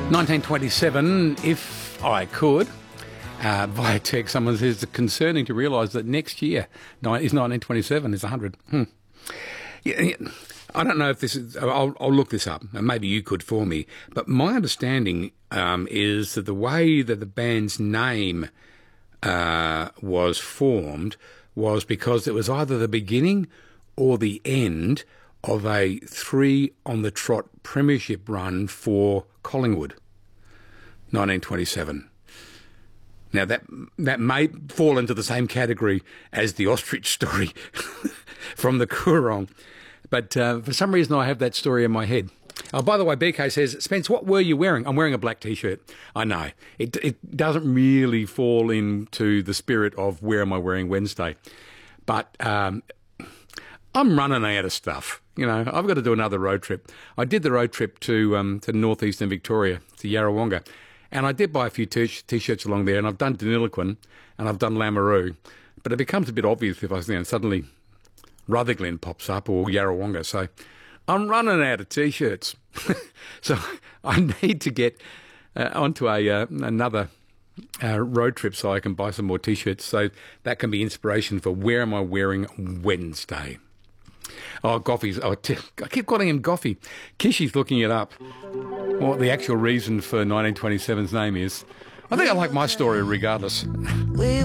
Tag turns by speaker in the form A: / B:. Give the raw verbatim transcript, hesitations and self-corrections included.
A: nineteen twenty-seven, if I could, uh, via text, someone says it's concerning to realise that next year is nineteen twenty-seven, is one hundred. Hmm. Yeah, yeah. I don't know if this is, I'll, I'll look this up, and maybe you could for me, but my understanding um, is that the way that the band's name uh, was formed was because it was either the beginning or the end of a three-on-the-trot premiership run for Collingwood, nineteen twenty-seven. Now, that that may fall into the same category as the ostrich story from the Coorong, but uh, for some reason I have that story in my head. Oh, by the way, B K says, Spence, what were you wearing? I'm wearing a black T-shirt. I know. It, it doesn't really fall into the spirit of where am I wearing Wednesday, but um, I'm running out of stuff. You know, I've got to do another road trip. I did the road trip to um, to northeastern Victoria, to Yarrawonga, and I did buy a few t- T-shirts along there, and I've done Deniliquin, and I've done Lameroo, but it becomes a bit obvious if I you know, suddenly Rutherglen pops up or Yarrawonga, so I'm running out of T-shirts. So I need to get uh, onto a uh, another uh, road trip so I can buy some more T-shirts, so that can be inspiration for where am I wearing Wednesday. Oh, Goffy's. Oh, t- I keep calling him Goffy. Kishy's looking it up. What the actual reason for nineteen twenty-seven's name is. I think I like my story regardless.